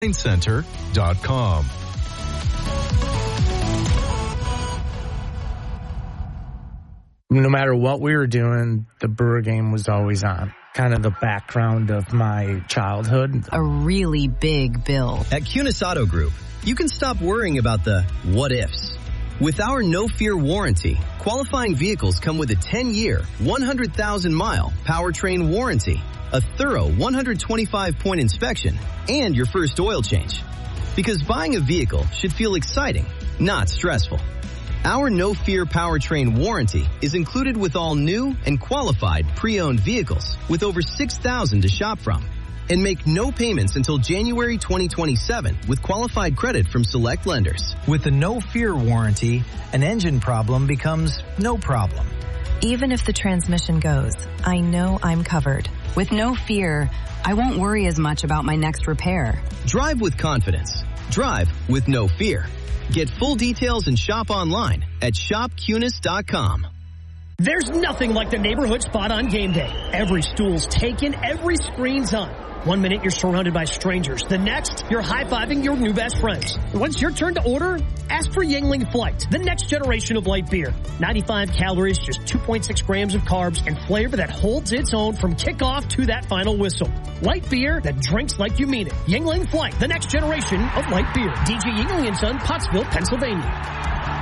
Center.com. No matter what we were doing, the Brewer game was always on. Kind of the background of my childhood. A really big bill. At Cunis Auto Group, you can stop worrying about the what ifs. With our no fear warranty, qualifying vehicles come with a 10-year, 100,000-mile powertrain warranty, a thorough 125-point inspection, and your first oil change. Because buying a vehicle should feel exciting, not stressful. Our no-fear powertrain warranty is included with all new and qualified pre-owned vehicles with over 6,000 to shop from. And make no payments until January 2027 with qualified credit from select lenders. With the no fear warranty, an engine problem becomes no problem. Even if the transmission goes, I know I'm covered. With no fear, I won't worry as much about my next repair. Drive with confidence. Drive with no fear. Get full details and shop online at shopcunis.com. There's nothing like the neighborhood spot on game day. Every stool's taken, every screen's on. 1 minute you're surrounded by strangers. The next, you're high-fiving your new best friends. Once your turn to order, ask for Yuengling Flight, the next generation of light beer. 95 calories, just 2.6 grams of carbs, and flavor that holds its own from kickoff to that final whistle. Light beer that drinks like you mean it. Yuengling Flight, the next generation of light beer. DJ Yuengling & Son, Pottsville, Pennsylvania.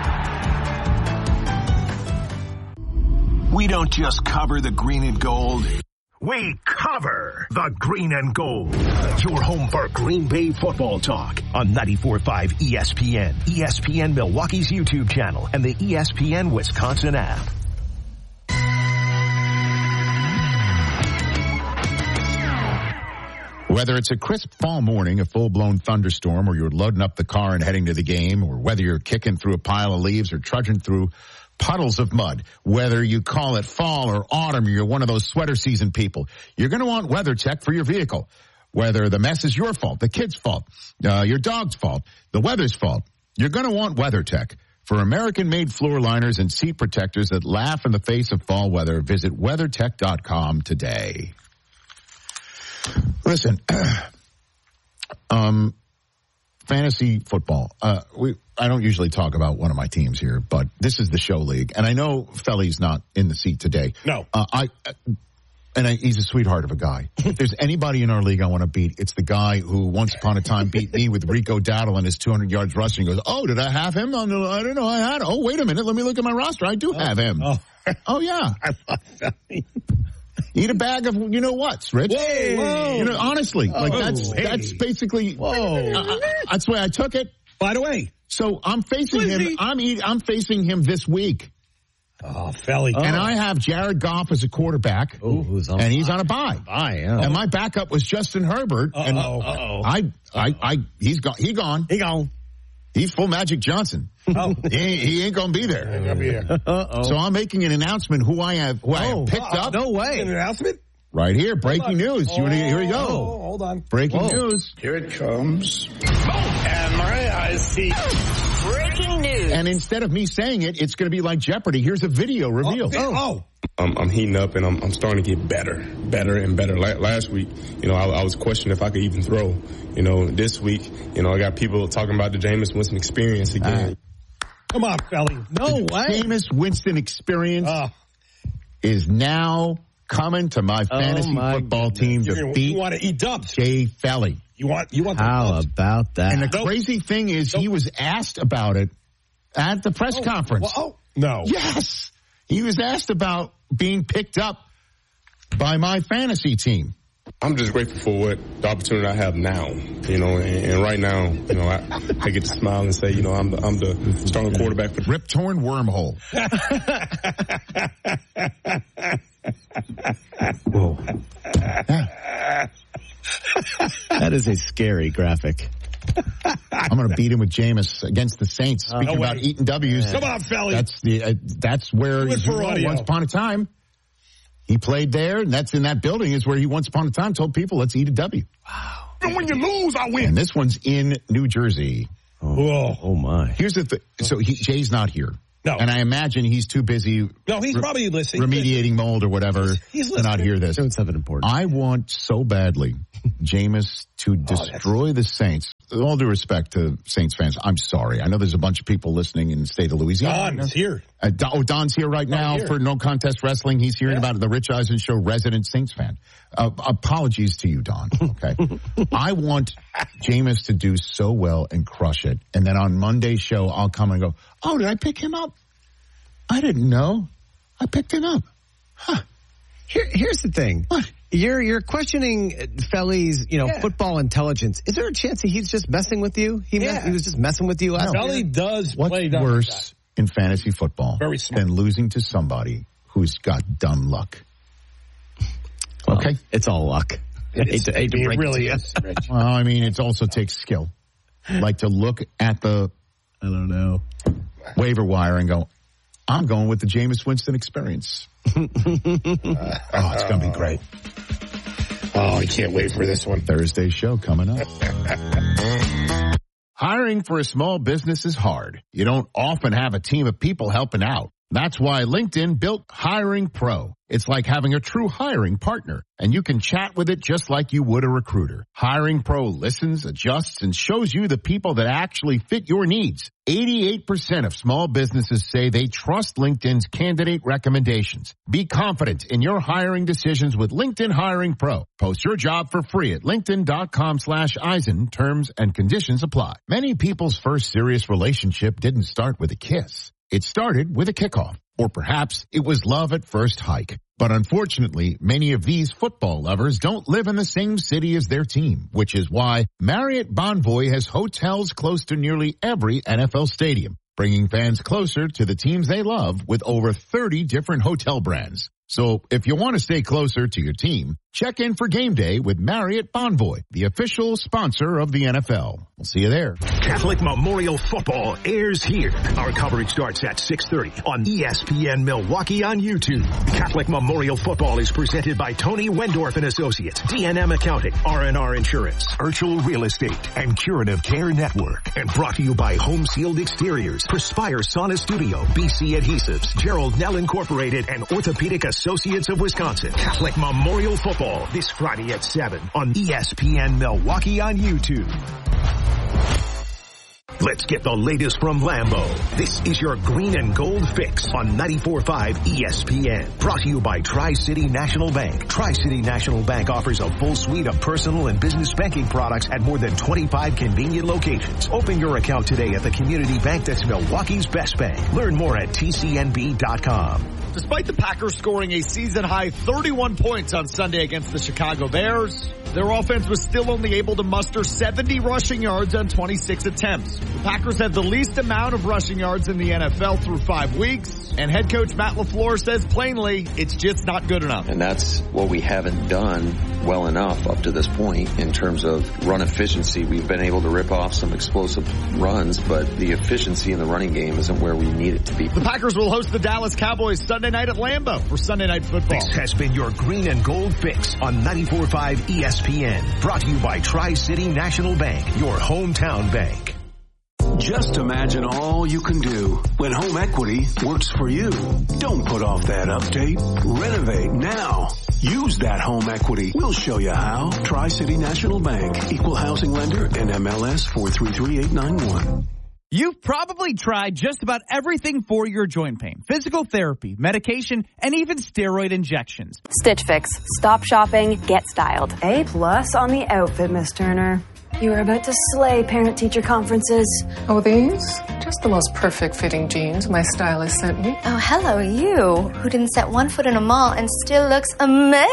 We don't just cover the green and gold. We cover the green and gold. Your home for Green Bay football talk on 94.5 ESPN, ESPN Milwaukee's YouTube channel, and the ESPN Wisconsin app. Whether it's a crisp fall morning, a full-blown thunderstorm, or you're loading up the car and heading to the game, or whether you're kicking through a pile of leaves or trudging through puddles of mud, whether you call it fall or autumn, or you're one of those sweater season people, you're going to want WeatherTech for your vehicle. Whether the mess is your fault, the kid's fault, your dog's fault, the weather's fault, you're going to want WeatherTech. For American-made floor liners and seat protectors that laugh in the face of fall weather, visit WeatherTech.com today. Listen, fantasy football. I don't usually talk about one of my teams here, but this is the show league, and I know Felly's not in the seat today. No, he's a sweetheart of a guy. If there's anybody in our league I want to beat, it's the guy who once upon a time beat me with Rico Dowdle and his 200 yards rushing. He goes, "Oh, did I have him on the? I don't know. I had. Oh, wait a minute. Let me look at my roster. I do have him. Oh yeah. I love Felly. Eat a bag of you know what's, Rich. Whoa. You know, honestly, that's basically. That's the way I took it. By the way, so I'm facing him. I'm facing him this week. Oh, Felly. And I have Jared Goff as a quarterback. And he's on a bye. And my backup was Justin Herbert. And he's gone. He gone. He's full Magic Johnson. He ain't gonna be there. Ain't gonna be here. So I'm making an announcement who I have picked up. No way. An announcement? Right here, breaking news. Here we go. Hold on. Breaking news. Here it comes. And my eyes see. Breaking news. And instead of me saying it, it's going to be like Jeopardy. Here's a video reveal. I'm heating up, and I'm starting to get better and better. Last week, I was questioning if I could even throw. This week, I got people talking about the Jameis Winston experience again. Come on, Felly. No way. Jameis Winston experience is now coming to my fantasy football team to beat. You want to eat dubs? Jay Felly. You want How about that? And the crazy thing is, he was asked about it at the press conference. No. Yes. He was asked about being picked up by my fantasy team. I'm just grateful for the opportunity I have now, and right now, I get to smile and say, I'm the starting quarterback for Rip Torn Wormhole. Whoa. That is a scary graphic. I'm going to beat him with Jameis against the Saints. Speaking about eating W's. Come on, Felly. That's where he was once upon a time. He played there, and that's in that building is where he once upon a time told people, let's eat a W. Wow. And when you lose, I win. And this one's in New Jersey. Oh my. Here's the thing. So Jay's not here. No. And I imagine he's too busy. No, he's probably listening. Remediating mold or whatever. He's to not hear this. Don't have it important. I want so badly Jameis to destroy the Saints all due respect to Saints fans, I'm sorry. I know there's a bunch of people listening in the state of Louisiana. Don is here. Don's here right now for No Contest Wrestling. He's hearing about the Rich Eisen Show, resident Saints fan. Apologies to you, Don. Okay. I want Jameis to do so well and crush it. And then on Monday's show, I'll come and go, oh, did I pick him up? I didn't know. I picked him up. Huh. Here's the thing. What? You're questioning Felly's, football intelligence. Is there a chance that he's just messing with you? He was just messing with you last Felly does play What's worse in fantasy football than losing to somebody who's got dumb luck? Well, okay? It's all luck. It really is. Well, I mean, it also takes skill. Like to look at the, I don't know, waiver wire and go, I'm going with the Jameis Winston experience. It's going to be great. Oh, I can't wait for this one. Thursday show coming up. Hiring for a small business is hard. You don't often have a team of people helping out. That's why LinkedIn built Hiring Pro. It's like having a true hiring partner, and you can chat with it just like you would a recruiter. Hiring Pro listens, adjusts, and shows you the people that actually fit your needs. 88% of small businesses say they trust LinkedIn's candidate recommendations. Be confident in your hiring decisions with LinkedIn Hiring Pro. Post your job for free at linkedin.com/Eisen. Terms and conditions apply. Many people's first serious relationship didn't start with a kiss. It started with a kickoff, or perhaps it was love at first hike. But unfortunately, many of these football lovers don't live in the same city as their team, which is why Marriott Bonvoy has hotels close to nearly every NFL stadium, bringing fans closer to the teams they love with over 30 different hotel brands. So if you want to stay closer to your team, check in for game day with Marriott Bonvoy, the official sponsor of the NFL. We'll see you there. Catholic Memorial Football airs here. Our coverage starts at 6:30 on ESPN Milwaukee on YouTube. Catholic Memorial Football is presented by Tony Wendorf and Associates, DNM Accounting, R&R Insurance, Urchel Real Estate, and Curative Care Network. And brought to you by Home Sealed Exteriors, Perspire Sauna Studio, BC Adhesives, Gerald Nell Incorporated, and Orthopedic Associates of Wisconsin. Catholic Memorial Football this Friday at 7 on ESPN Milwaukee on YouTube. Let's get the latest from Lambeau. This is your Green and Gold Fix on 94.5 ESPN. Brought to you by Tri-City National Bank. Tri-City National Bank offers a full suite of personal and business banking products at more than 25 convenient locations. Open your account today at the community bank that's Milwaukee's best bank. Learn more at tcnb.com. Despite the Packers scoring a season-high 31 points on Sunday against the Chicago Bears, their offense was still only able to muster 70 rushing yards on 26 attempts. The Packers have the least amount of rushing yards in the NFL through 5 weeks, and head coach Matt LaFleur says plainly, it's just not good enough. And that's what we haven't done well enough up to this point in terms of run efficiency. We've been able to rip off some explosive runs, but the efficiency in the running game isn't where we need it to be. The Packers will host the Dallas Cowboys Sunday night at Lambeau for Sunday Night Football. This has been your Green and Gold Fix on 94.5 ESPN. Brought to you by Tri-City National Bank, your hometown bank. Just imagine all you can do when home equity works for you. Don't put off that update. Renovate now. Use that home equity. We'll show you how. Tri-City National Bank. Equal housing lender. NMLS 433891. You've probably tried just about everything for your joint pain. Physical therapy, medication, and even steroid injections. Stitch Fix. Stop shopping, get styled. A+ on the outfit, Miss Turner. You are about to slay parent-teacher conferences. Oh, these? Just the most perfect fitting jeans my stylist sent me. Oh, hello, you, who didn't set one foot in a mall and still looks amazing.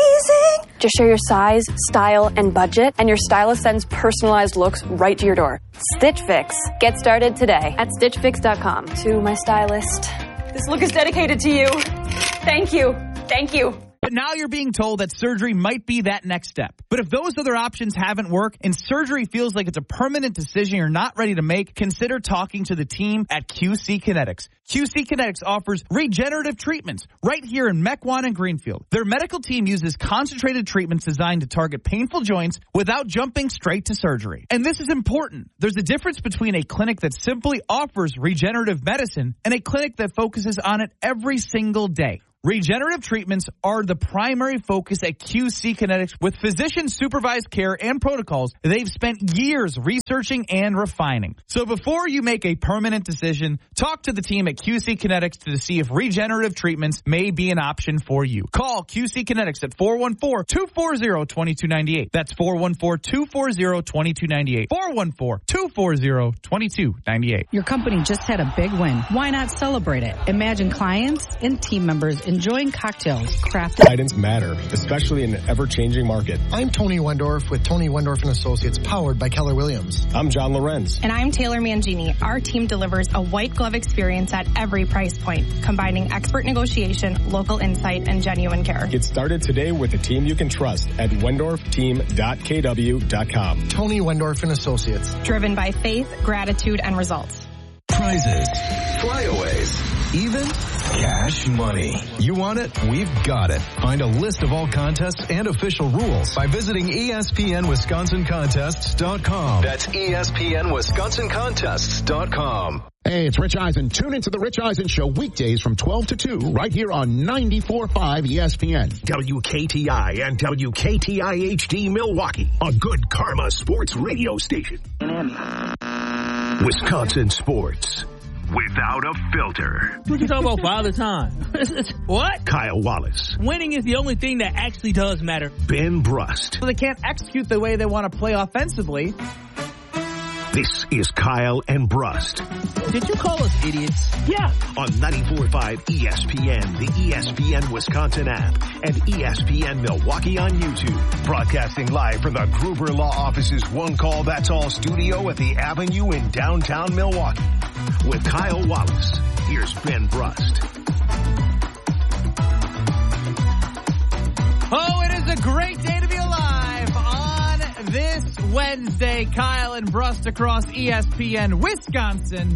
Just share your size, style, and budget, and your stylist sends personalized looks right to your door. Stitch Fix. Get started today at StitchFix.com. To my stylist. This look is dedicated to you. Thank you. Thank you. But now you're being told that surgery might be that next step. But if those other options haven't worked and surgery feels like it's a permanent decision you're not ready to make, consider talking to the team at QC Kinetics. QC Kinetics offers regenerative treatments right here in Mequon and Greenfield. Their medical team uses concentrated treatments designed to target painful joints without jumping straight to surgery. And this is important. There's a difference between a clinic that simply offers regenerative medicine and a clinic that focuses on it every single day. Regenerative treatments are the primary focus at QC Kinetics. With physician-supervised care and protocols they've spent years researching and refining. So before you make a permanent decision, talk to the team at QC Kinetics to see if regenerative treatments may be an option for you. Call QC Kinetics at 414-240-2298. That's 414-240-2298. 414-240-2298. Your company just had a big win. Why not celebrate it? Imagine clients and team members enjoying cocktails crafted. Guidance matter, especially in an ever-changing market. I'm Tony Wendorf with Tony Wendorf & Associates, powered by Keller Williams. I'm John Lorenz. And I'm Taylor Mangini. Our team delivers a white glove experience at every price point, combining expert negotiation, local insight, and genuine care. Get started today with a team you can trust at wendorfteam.kw.com. Tony Wendorf & Associates. Driven by faith, gratitude, and results. Prizes, flyaways, even cash money. You want it? We've got it. Find a list of all contests and official rules by visiting ESPNWisconsinContests.com. That's ESPNWisconsinContests.com. Hey, it's Rich Eisen. Tune into the Rich Eisen Show weekdays from 12 to 2 right here on 94.5 ESPN. WKTI and WKTI-HD Milwaukee, a good karma sports radio station. Wisconsin sports without a filter. What you talking about Father Time? What? Kyle Wallace. Winning is the only thing that actually does matter. Ben Brust. So they can't execute the way they want to play offensively. This is Kyle and Brust. Did you call us idiots? Yeah. On 94.5 ESPN, the ESPN Wisconsin app, and ESPN Milwaukee on YouTube. Broadcasting live from the Gruber Law Office's One Call That's All studio at the Avenue in downtown Milwaukee. With Kyle Wallace, here's Ben Brust. Oh, it is a great day to be alive on this Wednesday. Kyle and Brust across ESPN Wisconsin.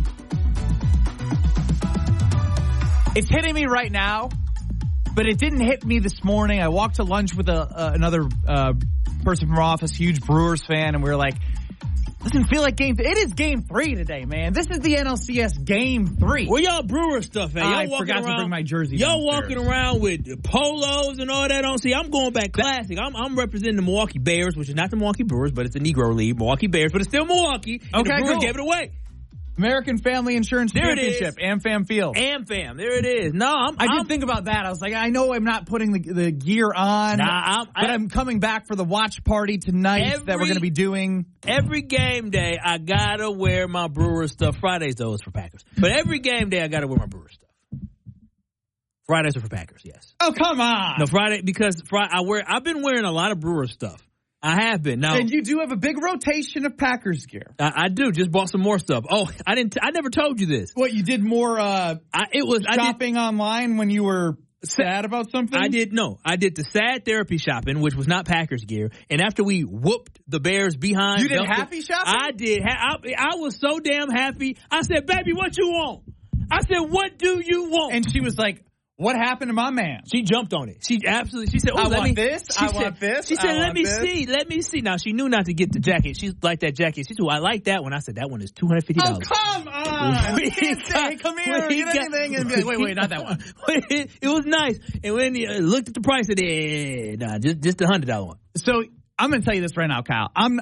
It's hitting me right now, but it didn't hit me this morning. I walked to lunch with another person from our office, huge Brewers fan, and we were like, doesn't feel like game 3. It is game 3 today, man. This is the NLCS game 3. Where y'all Brewer stuff at? Y'all I forgot to bring my jersey. Y'all walking around with polos and all that on. See, I'm going back classic. I'm representing the Milwaukee Bears, which is not the Milwaukee Brewers, but it's a Negro League. Milwaukee Bears, but it's still Milwaukee. And okay, the Brewers cool. gave it away. American Family Insurance Championship, AmFam Field. AmFam, there it is. No, I did think about that. I was like, I know I'm not putting the gear on, but I'm coming back for the watch party tonight that we're going to be doing. Every game day, I got to wear my Brewer stuff. Fridays, though, is for Packers. But every game day, I got to wear my Brewer stuff. Fridays are for Packers, yes. Oh, come on. No, Friday, because I've been wearing a lot of Brewer stuff. I have been. Now, and you do have a big rotation of Packers gear. I do. Just bought some more stuff. Oh, I never told you this. What, you did more shopping online when you were sad about something? I did the sad therapy shopping, which was not Packers gear. And after we whooped the Bears behind. You did happy shopping? I did. I was so damn happy. I said, baby, what you want? I said, what do you want? And she was like, what happened to my man? She jumped on it. She said, oh, I want this. She said, let me see. Now, she knew not to get the jacket. She liked that jacket. She said, I like that one. I said, that one is $250. Oh, come on. You can't say, come here, get anything. And be like, wait, not that one. It was nice. And when he looked at the price, I said, nah, just the $100 one. So, I'm going to tell you this right now, Kyle. I'm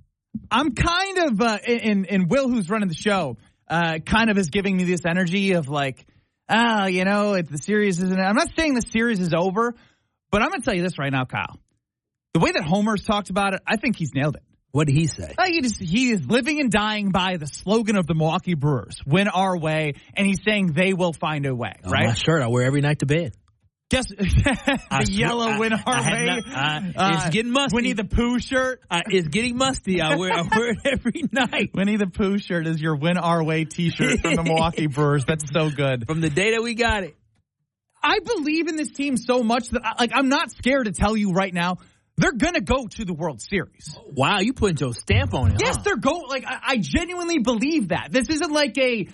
kind of, and Will, who's running the show, kind of is giving me this energy of like, the series isn't. I'm not saying the series is over, but I'm going to tell you this right now, Kyle. The way that Homer's talked about it, I think he's nailed it. What did he say? He is living and dying by the slogan of the Milwaukee Brewers, win our way, and he's saying they will find a way, right? My shirt I wear every night to bed. Guess the yellow win our way. It's getting musty. Winnie the Pooh shirt. It's getting musty. I wear it every night. Winnie the Pooh shirt is your win our way T-shirt from the Milwaukee Brewers. That's so good. From the day that we got it. I believe in this team so much that I'm not scared to tell you right now they're gonna go to the World Series. Wow, you putting your stamp on it? Yes, they're going. Like I genuinely believe that. This isn't like a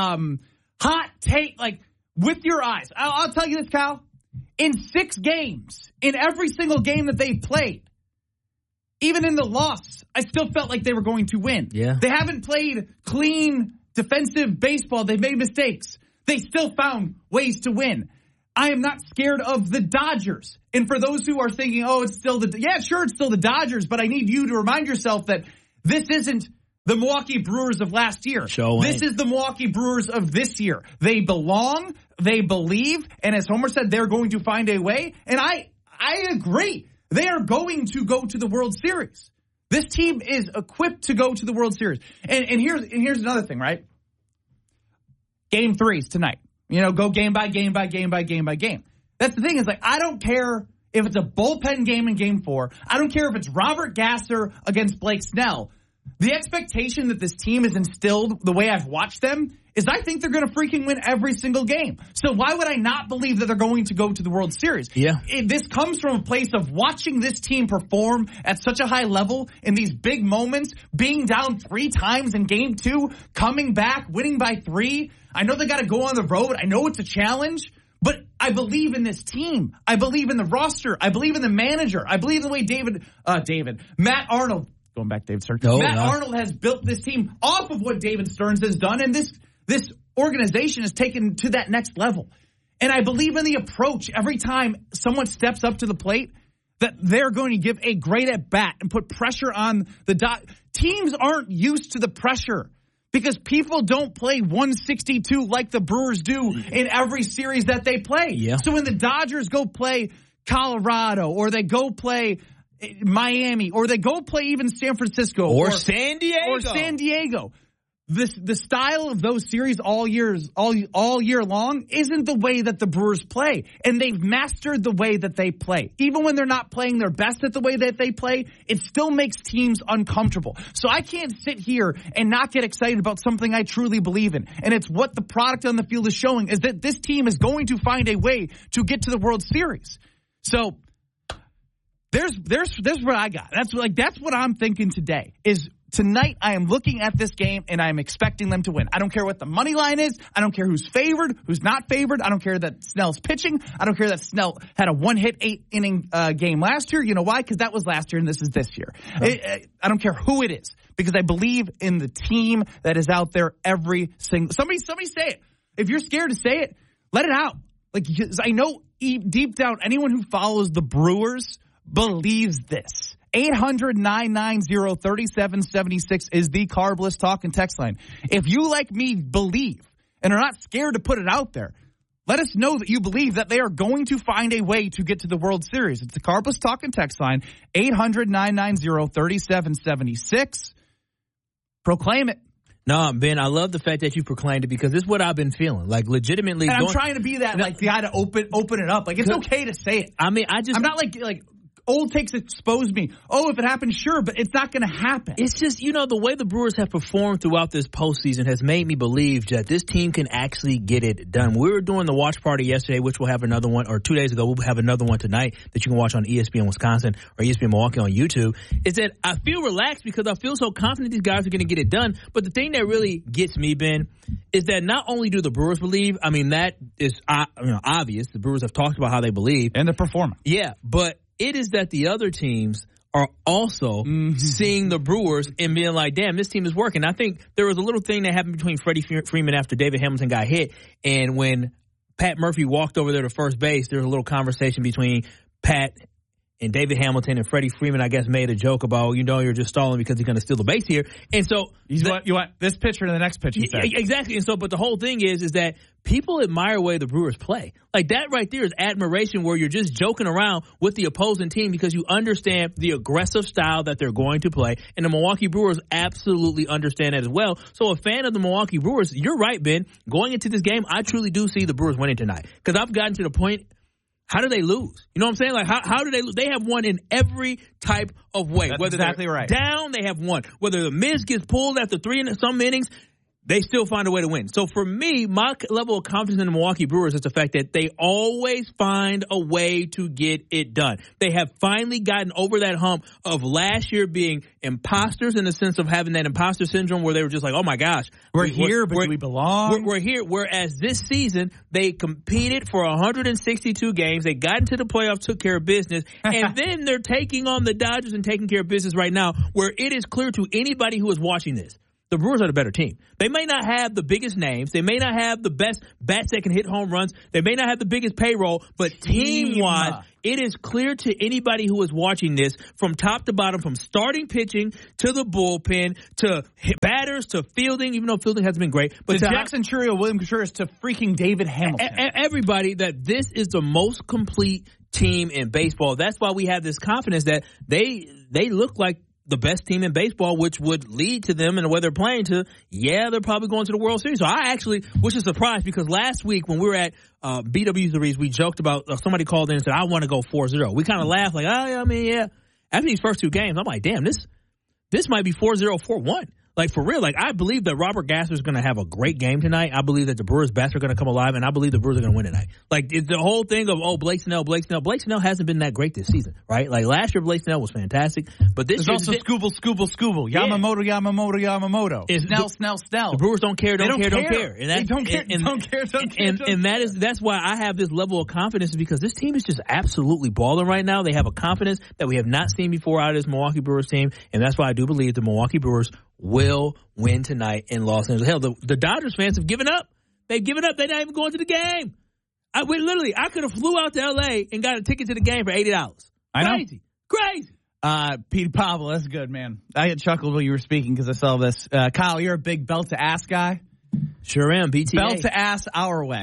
hot take. Like with your eyes, I'll tell you this, Kyle. In 6 games, in every single game that they've played, even in the loss, I still felt like they were going to win. Yeah. They haven't played clean defensive baseball. They've made mistakes. They still found ways to win. I am not scared of the Dodgers. And for those who are thinking, it's still it's still the Dodgers, but I need you to remind yourself that this isn't the Milwaukee Brewers of last year. This is the Milwaukee Brewers of this year. They belong, they believe, and as Homer said, they're going to find a way. And I agree. They are going to go to the World Series. This team is equipped to go to the World Series. And here's another thing, right? Game 3s tonight. Go game by game by game by game by game. That's the thing is, I don't care if it's a bullpen game in Game 4. I don't care if it's Robert Gasser against Blake Snell. The expectation that this team is instilled, the way I've watched them, is I think they're going to freaking win every single game. So why would I not believe that they're going to go to the World Series? Yeah. This comes from a place of watching this team perform at such a high level in these big moments, being down 3 times in Game 2, coming back, winning by 3. I know they got to go on the road. I know it's a challenge, but I believe in this team. I believe in the roster. I believe in the manager. I believe in the way Matt Arnold, going back David Stearns. Arnold has built this team off of what David Stearns has done, and this organization is taken to that next level. And I believe in the approach every time someone steps up to the plate that they're going to give a great at-bat and put pressure on the teams aren't used to the pressure because people don't play 162 like the Brewers do in every series that they play. Yeah. So when the Dodgers go play Colorado or they go play Miami or they go play even San Francisco or San Diego, the style of those series all year long isn't the way that the Brewers play. And they've mastered the way that they play. Even when they're not playing their best at the way that they play, it still makes teams uncomfortable. So I can't sit here and not get excited about something I truly believe in. And it's what the product on the field is showing is that this team is going to find a way to get to the World Series. So there's what I got. That's what I'm thinking today is tonight I am looking at this game and I'm expecting them to win. I don't care what the money line is. I don't care who's favored, who's not favored. I don't care that Snell's pitching. I don't care that Snell had a 1-hit 8-inning game last year. You know why? Because that was last year and this is this year. I don't care who it is because I believe in the team that is out there every single. Somebody say it. If you're scared to say it, let it out. I know deep down anyone who follows the Brewers believes this. 800-990-3776 is the Carbless Talk and Text line. If you, like me, believe and are not scared to put it out there, let us know that you believe that they are going to find a way to get to the World Series. It's the Carbless Talk and Text line, 800-990-3776. Proclaim it. No, Ben, I love the fact that you proclaimed it because this is what I've been feeling. Legitimately. And I'm trying to be that, guy to open it up. It's okay to say it. I mean, I'm not like old takes expose me. If it happens, sure, but it's not going to happen. It's just, the way the Brewers have performed throughout this postseason has made me believe that this team can actually get it done. We were doing the watch party yesterday, which we'll have another one, or 2 days ago, we'll have another one tonight that you can watch on ESPN Wisconsin or ESPN Milwaukee on YouTube. Is that I feel relaxed because I feel so confident these guys are going to get it done. But the thing that really gets me, Ben, is that not only do the Brewers believe, I mean, that is obvious. The Brewers have talked about how they believe. And they're performing. Yeah, but it is that the other teams are also seeing the Brewers and being like, damn, this team is working. I think there was a little thing that happened between Freddie Freeman after David Hamilton got hit. And when Pat Murphy walked over there to first base, there was a little conversation between Pat and David Hamilton and Freddie Freeman, I guess, made a joke about, you're just stalling because he's going to steal the base here. And so you want this pitcher to the next pitcher. Exactly. And so, but the whole thing is that people admire the way the Brewers play. That right there is admiration where you're just joking around with the opposing team because you understand the aggressive style that they're going to play. And the Milwaukee Brewers absolutely understand that as well. So a fan of the Milwaukee Brewers, you're right, Ben. Going into this game, I truly do see the Brewers winning tonight because I've gotten to the point. How do they lose? You know what I'm saying? How do they lose? They have won in every type of way. That's whether exactly they're right. down, they have won. Whether the Miz gets pulled after 3 and some innings, they still find a way to win. So for me, my level of confidence in the Milwaukee Brewers is the fact that they always find a way to get it done. They have finally gotten over that hump of last year being imposters in the sense of having that imposter syndrome where they were just like, oh my gosh. We're here, but do we belong? We're here. Whereas this season, they competed for 162 games. They got into the playoffs, took care of business. And then they're taking on the Dodgers and taking care of business right now where it is clear to anybody who is watching this the Brewers are the better team. They may not have the biggest names. They may not have the best bats that can hit home runs. They may not have the biggest payroll, but team-wise, it is clear to anybody who is watching this from top to bottom, from starting pitching to the bullpen to batters to fielding, even though fielding hasn't been great. But Jackson Chourio, William Contreras to freaking David Hamilton. Everybody, that this is the most complete team in baseball. That's why we have this confidence that they look like the best team in baseball, which would lead to them in the way they're playing to, they're probably going to the World Series. So I actually was just surprised because last week when we were at BW3s, we joked about somebody called in and said, I want to go 4-0. We kind of laughed like, After these first two games, I'm like, damn, this might be 4-0, 4-1. Like, for real, I believe that Robert Gasser is going to have a great game tonight. I believe that the Brewers' bats are going to come alive, and I believe the Brewers are going to win tonight. It's the whole thing of, Blake Snell. Blake Snell hasn't been that great this season, right? Like, last year, Blake Snell was fantastic, but this year... There's also Scooble. Yamamoto. Snell. The Brewers don't care. They don't care. And that's why I have this level of confidence, because this team is just absolutely balling right now. They have a confidence that we have not seen before out of this Milwaukee Brewers team, and that's why I do believe the Milwaukee Brewers will win tonight in Los Angeles. Hell, the Dodgers fans have given up. They've given up. They're not even going to the game. I could have flew out to L.A. and got a ticket to the game for $80. Crazy. Pete Pablo, that's good, man. I had chuckled while you were speaking because I saw this. Kyle, you're a big belt to ass guy. Sure am. BTA. Belt to ass our way.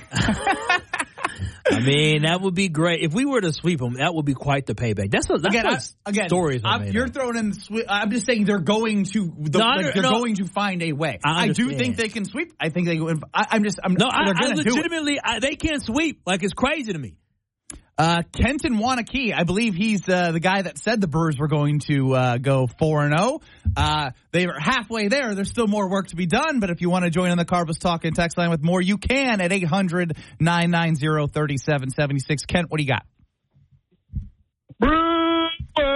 I mean, that would be great. If we were to sweep them, that would be quite the payback. That's stories. You're throwing in the sweep. I'm just saying they're going to going to find a way. I do think they can sweep. I think they can. I legitimately, they can't sweep. Like, it's crazy to me. Kenton Wanakee, I believe he's the guy that said the Brewers were going to go 4-0. They were halfway there. There's still more work to be done, but if you want to join in the Carbus Talk and text line with more, you can at 800-990-3776. Kent, what do you got? Brewers!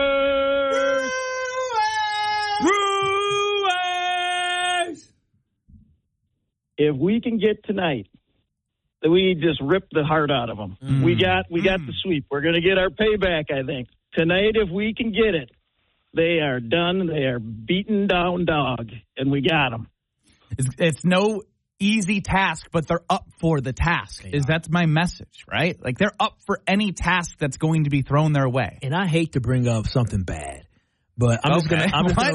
If we can get tonight, we just ripped the heart out of them. We got the sweep. We're going to get our payback, I think. Tonight, if we can get it, they are done. They are beaten down dog, and we got them. It's no easy task, but they're up for the task. That's my message, right? Like, they're up for any task that's going to be thrown their way. And I hate to bring up something bad, but I'm just going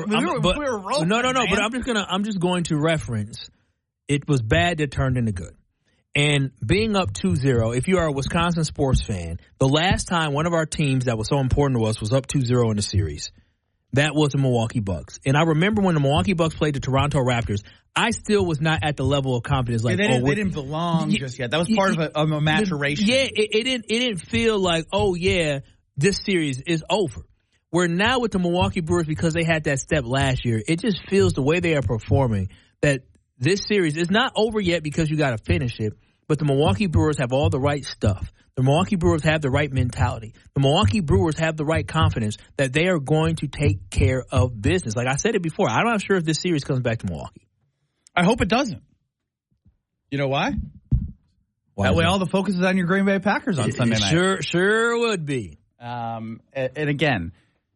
to reference it was bad that turned into good. And being up 2-0, if you are a Wisconsin sports fan, the last time one of our teams that was so important to us was up 2-0 in the series, that was the Milwaukee Bucks. And I remember when the Milwaukee Bucks played the Toronto Raptors, I still was not at the level of confidence. Like, they didn't belong just yet. That was part of a maturation. Yeah, it didn't feel like, this series is over. Where now with the Milwaukee Brewers, because they had that step last year, it just feels the way they are performing that this series is not over yet because you got to finish it. But the Milwaukee Brewers have all the right stuff. The Milwaukee Brewers have the right mentality. The Milwaukee Brewers have the right confidence that they are going to take care of business. Like I said it before, I'm not sure if this series comes back to Milwaukee. I hope it doesn't. You know why? That way all the focus is on your Green Bay Packers on Sunday night. Sure would be. And again,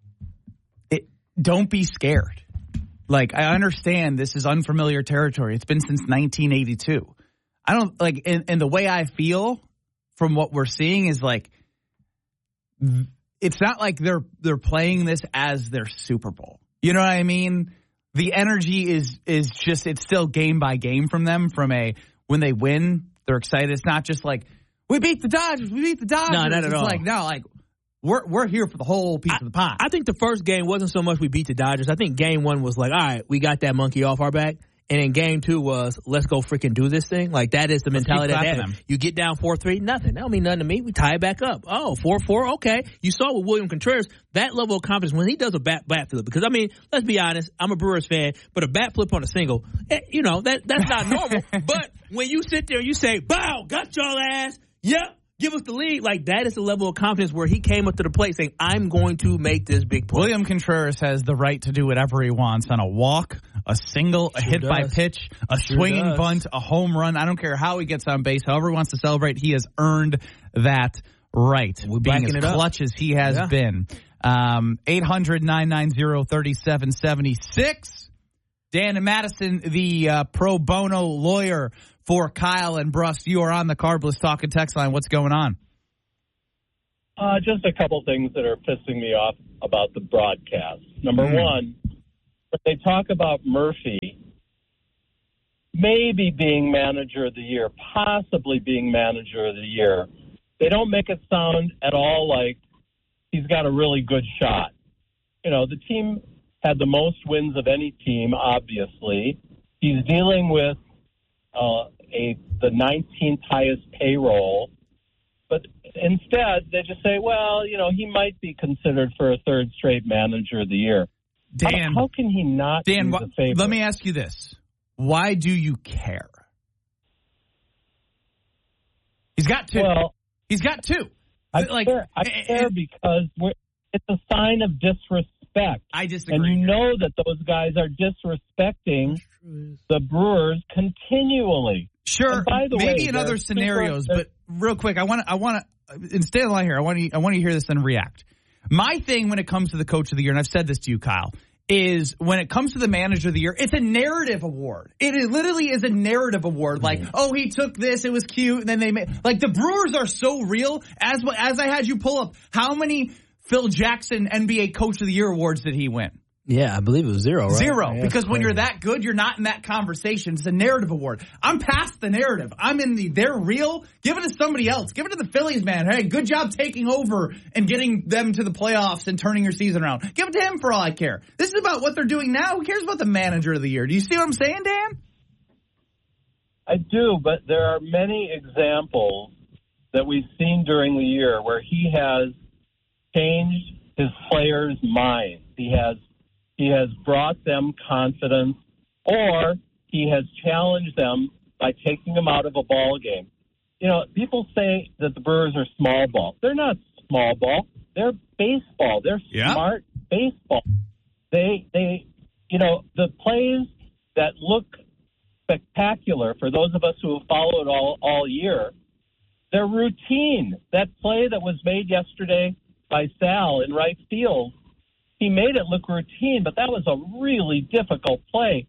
don't be scared. Like, I understand this is unfamiliar territory. It's been since 1982. I don't like, and the way I feel from what we're seeing is like, it's not like they're playing this as their Super Bowl. You know what I mean? The energy is just, it's still game by game from them. When they win, they're excited. It's not just like, we beat the Dodgers. No, not at all. We're here for the whole piece of the pie. I think the first game wasn't so much we beat the Dodgers. I think game one was like, all right, we got that monkey off our back. And then game two was, let's go freaking do this thing. Like, that is the mentality that they have. You get down 4-3, nothing. That don't mean nothing to me. We tie it back up. Oh, 4-4, okay. You saw with William Contreras, that level of confidence when he does a bat flip. Because, I mean, let's be honest, I'm a Brewers fan, but a bat flip on a single, that's not normal. But when you sit there and you say, bow, got y'all ass, yep. Give us the lead. Like, that is the level of confidence where he came up to the plate saying, I'm going to make this big play. William Contreras has the right to do whatever he wants on a walk, a single, a hit by pitch, a swinging bunt, a home run. I don't care how he gets on base. However he wants to celebrate, he has earned that right. Being as clutch as he has been. 800-990-3776. Dan and Madison, the pro bono lawyer for Kyle and Brust. You are on the Carbless Talking text line. What's going on? Just a couple things that are pissing me off about the broadcast. Number one, when they talk about Murphy maybe being manager of the year, possibly being manager of the year, they don't make it sound at all like he's got a really good shot. You know, the team had the most wins of any team, obviously. He's dealing with the 19th highest payroll. But instead, they just say, well, you know, he might be considered for a third straight manager of the year. Dan, how can he not be the favorite? Let me ask you this. Why do you care? He's got two. Well, he's got two. I care because it's a sign of disrespect. I disagree. And you know that those guys are disrespecting the Brewers continually. Sure, and by the maybe way, in other scenarios, but real quick, I want to, and stay on here. I want to hear this and react. My thing when it comes to the Coach of the Year, and I've said this to you, Kyle, is when it comes to the Manager of the Year, it's a narrative award. It literally is a narrative award. Like, oh, he took this, it was cute, and then they made, like, the Brewers are so real. As I had you pull up, how many Phil Jackson NBA Coach of the Year awards did he win? Yeah, I believe it was 0, right? 0, yeah, because when you're that good, you're not in that conversation. It's a narrative award. I'm past the narrative. I'm in they're real. Give it to somebody else. Give it to the Phillies, man. Hey, good job taking over and getting them to the playoffs and turning your season around. Give it to him for all I care. This is about what they're doing now. Who cares about the Manager of the Year? Do you see what I'm saying, Dan? I do, but there are many examples that we've seen during the year where he has changed his players' minds. He has brought them confidence, or he has challenged them by taking them out of a ball game. You know, people say that the Brewers are small ball. They're not small ball. They're baseball. They're smart baseball. They, you know, the plays that look spectacular for those of us who have followed all year, they're routine. That play that was made yesterday by Sal in right field, he made it look routine, but that was a really difficult play.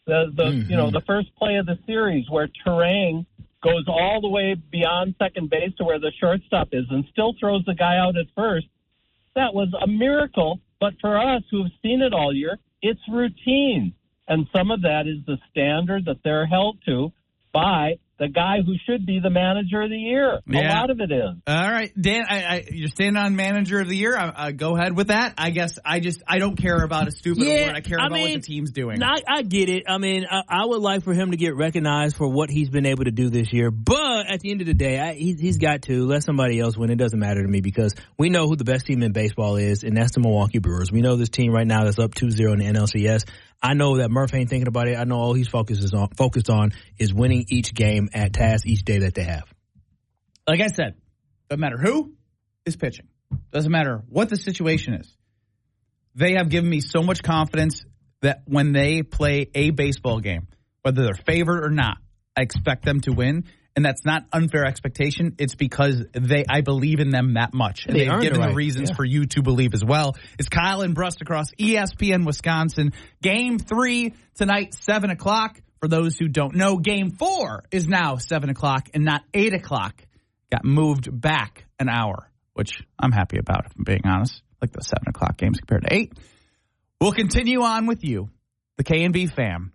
You know, the first play of the series where Terang goes all the way beyond second base to where the shortstop is and still throws the guy out at first. That was a miracle, but for us who have seen it all year, it's routine. And some of that is the standard that they're held to by the guy who should be the Manager of the Year. Yeah. A lot of it is. All right, Dan, you're standing on Manager of the Year. Go ahead with that. I guess I don't care about a stupid award. I care about what the team's doing. I get it. I mean, I would like for him to get recognized for what he's been able to do this year. But at the end of the day, he's got to let somebody else win. It doesn't matter to me because we know who the best team in baseball is, and that's the Milwaukee Brewers. We know this team right now that's up 2-0 in the NLCS. I know that Murph ain't thinking about it. I know all he's focused on is winning each game at task each day that they have. Like I said, doesn't matter who is pitching. Doesn't matter what the situation is. They have given me so much confidence that when they play a baseball game, whether they're favored or not, I expect them to win. And that's not unfair expectation. It's because I believe in them that much. And they've given the reasons for you to believe as well. It's Kyle and Brust across ESPN Wisconsin. Game 3 tonight, 7 o'clock. For those who don't know, Game 4 is now 7 o'clock and not 8 o'clock. Got moved back an hour, which I'm happy about, if I'm being honest. Like the 7 o'clock games compared to 8. We'll continue on with you, the K&B fam.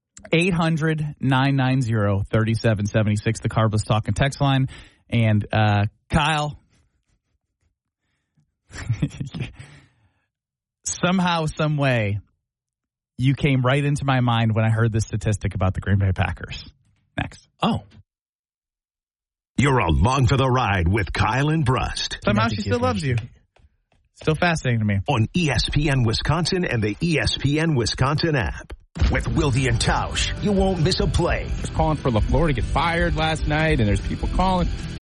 800-990-3776, the Carbless Talking text line. And Kyle, somehow, some way, you came right into my mind when I heard this statistic about the Green Bay Packers. Next. Oh. You're along for the ride with Kyle and Brust. Somehow she still loves you. Still fascinating to me. On ESPN Wisconsin and the ESPN Wisconsin app. With Wilde and Tausch, you won't miss a play. I was calling for LaFleur to get fired last night, and there's people calling.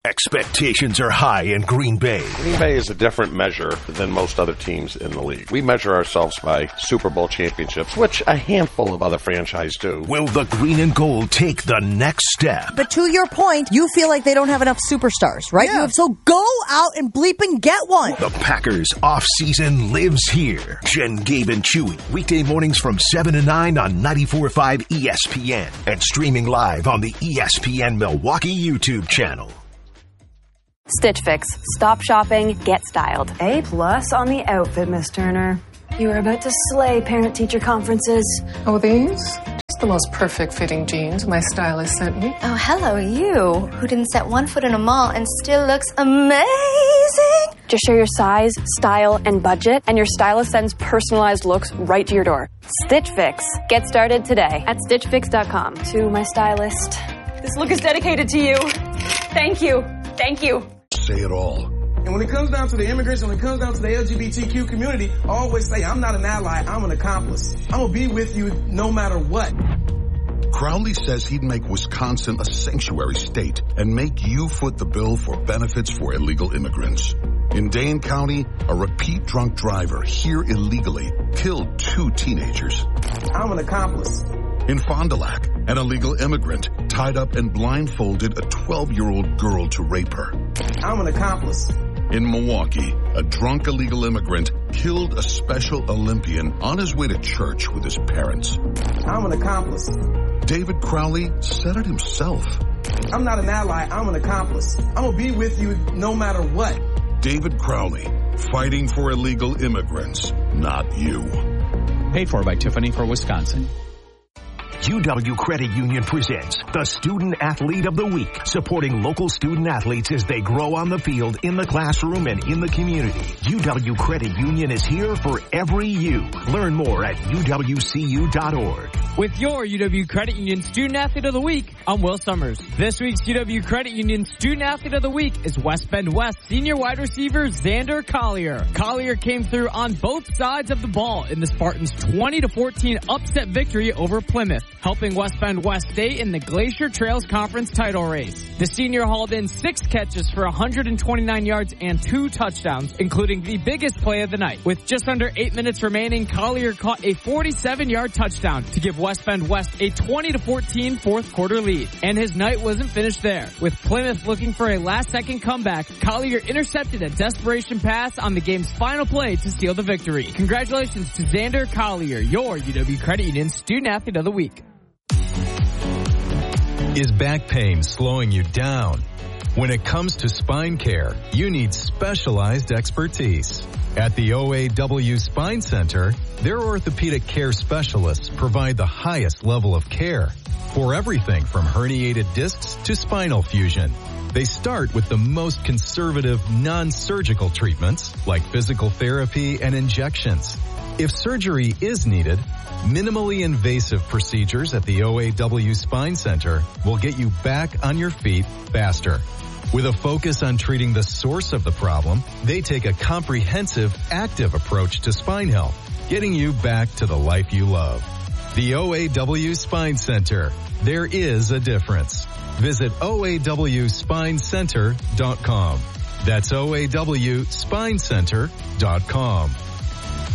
Expectations are high in Green Bay. Green Bay is a different measure than most other teams in the league. We measure ourselves by Super Bowl championships, which a handful of other franchises do. Will the green and gold take the next step? But to your point, you feel like they don't have enough superstars, right? Yeah. So go out and bleep and get one. The Packers offseason lives here. Jen, Gabe, and Chewy. Weekday mornings from 7 to 9 on 94.5 ESPN. And streaming live on the ESPN Milwaukee YouTube channel. Stitch Fix. Stop shopping, get styled. A+ on the outfit, Miss Turner. You are about to slay parent-teacher conferences. Oh, these? Just the most perfect fitting jeans my stylist sent me. Oh, hello, you, who didn't set one foot in a mall and still looks amazing. Just share your size, style, and budget, and your stylist sends personalized looks right to your door. Stitch Fix. Get started today at StitchFix.com. To my stylist. This look is dedicated to you. Thank you. Thank you. Say it all. And when it comes down to the immigrants, when it comes down to the LGBTQ community, I always say, I'm not an ally, I'm an accomplice. I'm going to be with you no matter what. Crowley says he'd make Wisconsin a sanctuary state and make you foot the bill for benefits for illegal immigrants. In Dane County, a repeat drunk driver here illegally killed 2 teenagers. I'm an accomplice. In Fond du Lac, an illegal immigrant tied up and blindfolded a 12-year-old girl to rape her. I'm an accomplice. In Milwaukee, a drunk illegal immigrant killed a Special Olympian on his way to church with his parents. I'm an accomplice. David Crowley said it himself. I'm not an ally, I'm an accomplice. I'm going to be with you no matter what. David Crowley, fighting for illegal immigrants, not you. Paid for by Tiffany for Wisconsin. UW Credit Union presents the Student Athlete of the Week, supporting local student athletes as they grow on the field, in the classroom, and in the community. UW Credit Union is here for every you. Learn more at uwcu.org. With your UW Credit Union Student Athlete of the Week, I'm Will Summers. This week's UW Credit Union Student Athlete of the Week is West Bend West senior wide receiver Xander Collier. Collier came through on both sides of the ball in the Spartans' 20-14 upset victory over Plymouth, helping West Bend West stay in the Glacier Trails Conference title race. The senior hauled in 6 catches for 129 yards and 2 touchdowns, including the biggest play of the night. With just under 8 minutes remaining, Collier caught a 47-yard touchdown to give West Bend West a 20-14 fourth quarter lead. And his night wasn't finished there. With Plymouth looking for a last-second comeback, Collier intercepted a desperation pass on the game's final play to seal the victory. Congratulations to Xander Collier, your UW Credit Union Student Athlete of the Week. Is back pain slowing you down? When it comes to spine care, you need specialized expertise. At the OAW Spine Center, their orthopedic care specialists provide the highest level of care for everything from herniated discs to spinal fusion. They start with the most conservative non-surgical treatments like physical therapy and injections. If surgery is needed, minimally invasive procedures at the OAW Spine Center will get you back on your feet faster. With a focus on treating the source of the problem, they take a comprehensive, active approach to spine health, getting you back to the life you love. The OAW Spine Center. There is a difference. Visit OAWspinecenter.com. That's OAWspinecenter.com.